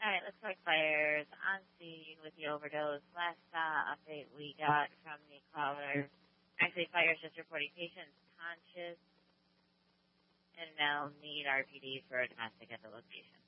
All right, let's talk fires on scene with the overdose. Last update we got from the caller. Actually, fires just reporting patients conscious and now need RPD for a domestic at the location.